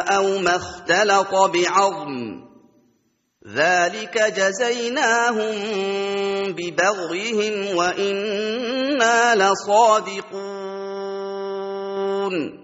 أو ما اختلط بعظم ذلك جزيناهم ببغيهم وإنا لصادقون